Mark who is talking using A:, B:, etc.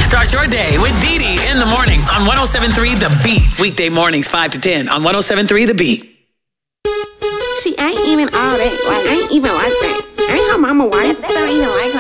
A: Start your day with Dee Dee in the morning on 107.3 The Beat. Weekday mornings 5 to 10 on 107.3 The Beat.
B: She ain't even all that. Like, ain't even like that. Ain't her mama wife. Don't even like her.